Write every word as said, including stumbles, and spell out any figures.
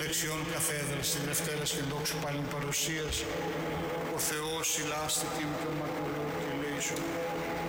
δεξιών καθέδρας, τη Δευτέρα και δόξου πάλιν παρουσίας, ο Θεός ηλάστη τίμη των μαρτυρών και ελέησον.